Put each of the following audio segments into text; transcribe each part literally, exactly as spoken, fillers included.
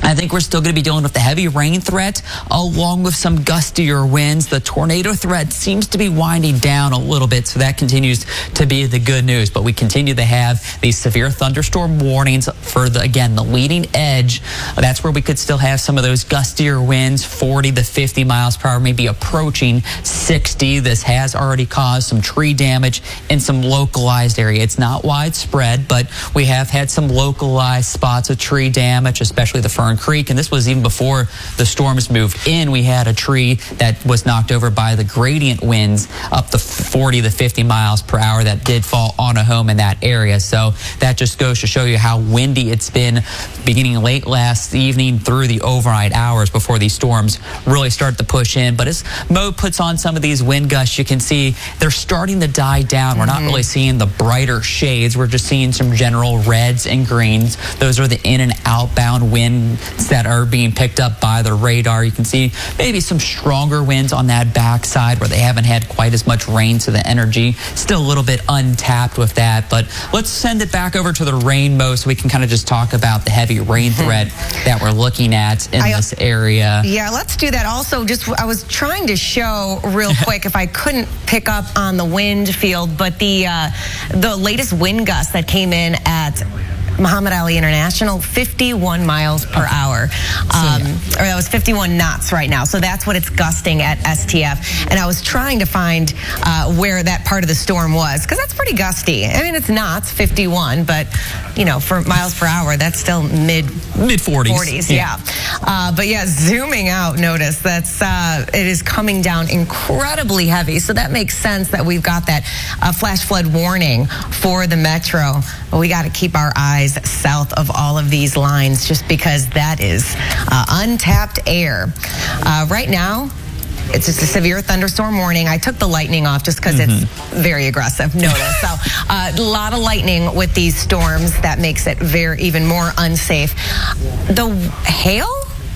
I think we're still going to be dealing with the heavy rain threat along with some gustier winds. The tornado threat seems to be winding down a little bit, so that continues to be the good news. But we continue to have these severe thunderstorm warnings for, the again, the leading edge. That's where we could still have some of those gustier winds, forty to fifty miles per hour, maybe approaching sixty. This has already caused some tree damage in some localized area. It's not widespread, but we have had some localized spots of tree damage, especially the Fern Creek, and this was even before the storms moved in. We had a tree that was knocked over by the gradient winds up to forty to fifty miles per hour that did fall on a home in that area. So that just goes to show you how windy it's been beginning late last evening through the overnight hours before these storms really start to push in. But as Mo puts on some of these wind gusts, you can see they're starting to die down. We're not really seeing the brighter shades. We're just seeing some general reds and greens. Those are the in and outbound winds that are being picked up by the radar. You can see maybe some stronger winds on that backside where they haven't had quite as much rain, so the energy still a little bit untapped with that. But let's send it back over to the rain, Mo, so we can kind of just talk about the heavy rain threat that we're looking at in I, this area. Yeah, let's do that. Also, just I was trying to show real quick if I couldn't pick up on the wind field, but the uh, the latest wind gust that came in at Muhammad Ali International, fifty-one miles per hour. Um, or that was fifty-one knots right now. So that's what it's gusting at S T F. And I was trying to find uh, where that part of the storm was, because that's pretty gusty. I mean, it's knots, fifty-one, but, you know, for miles per hour, that's still mid mid forties. forties, yeah. yeah. Uh, but yeah, zooming out, notice that's uh, it is coming down incredibly heavy. So that makes sense that we've got that uh, flash flood warning for the metro. But we got to keep our eyes south of all of these lines, just because that is uh, untapped air. Uh, right now, it's just a severe thunderstorm warning. I took the lightning off just because mm-hmm. it's very aggressive. Notice. So uh, a lot of lightning with these storms. That makes it very even more unsafe. The hail,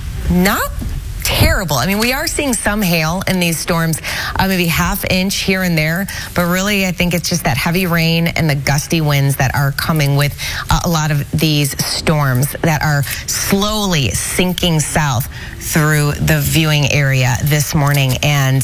not terrible. I mean, we are seeing some hail in these storms, uh, maybe half inch here and there, but really I think it's just that heavy rain and the gusty winds that are coming with uh, a lot of these storms that are slowly sinking south through the viewing area this morning. And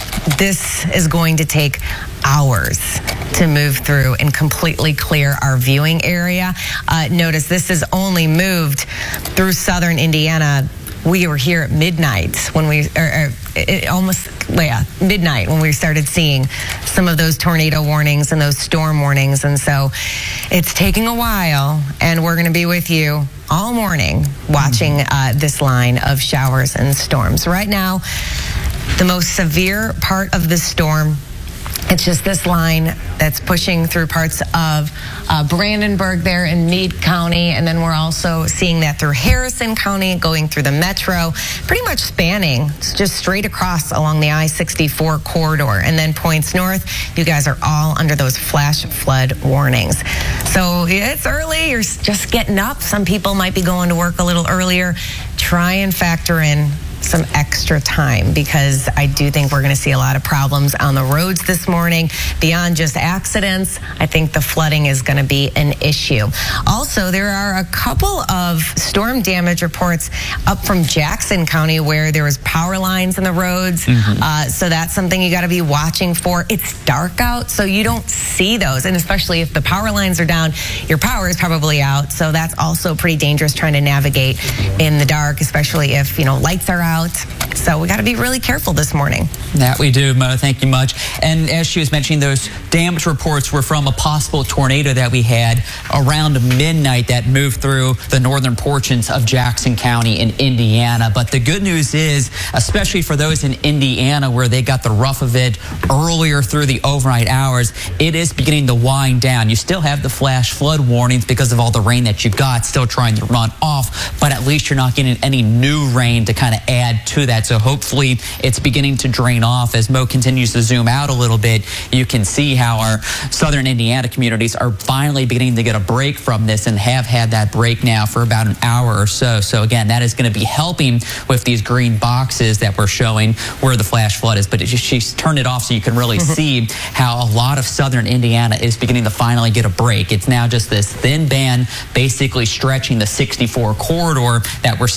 this is going to take hours to move through and completely clear our viewing area. Uh, notice this has only moved through southern Indiana. We were here at midnight when we, or, or it almost, yeah, midnight when we started seeing some of those tornado warnings and those storm warnings. And so it's taking a while, and we're going to be with you all morning watching uh, this line of showers and storms. Right now, the most severe part of the storm, it's just this line that's pushing through parts of uh, Brandenburg there in Meade County. And then we're also seeing that through Harrison County, going through the metro, pretty much spanning it's just straight across along the I sixty-four corridor. And then points north, you guys are all under those flash flood warnings. So it's early, you're just getting up. Some people might be going to work a little earlier. Try and factor in some extra time, because I do think we're going to see a lot of problems on the roads this morning. Beyond just accidents, I think the flooding is going to be an issue. Also, there are a couple of storm damage reports up from Jackson County where there was power lines in the roads. Mm-hmm. Uh, so that's something you got to be watching for. It's dark out, so you don't see those. And especially if the power lines are down, your power is probably out. So that's also pretty dangerous trying to navigate in the dark, especially if, you know, lights are out. So we got to be really careful this morning. That we do, Mo. Thank you much. And as she was mentioning, those damage reports were from a possible tornado that we had around midnight that moved through the northern portions of Jackson County in Indiana. But the good news is, especially for those in Indiana where they got the rough of it earlier through the overnight hours, it is beginning to wind down. You still have the flash flood warnings because of all the rain that you got still trying to run off, but at least you're not getting any new rain to kind of add to that. So hopefully it's beginning to drain off. As Mo continues to zoom out a little bit, you can see how our southern Indiana communities are finally beginning to get a break from this and have had that break now for about an hour or so. So again, that is going to be helping with these green boxes that we're showing where the flash flood is. But it just, she's turned it off so you can really see how a lot of southern Indiana is beginning to finally get a break. It's now just this thin band basically stretching the sixty-four corridor that we're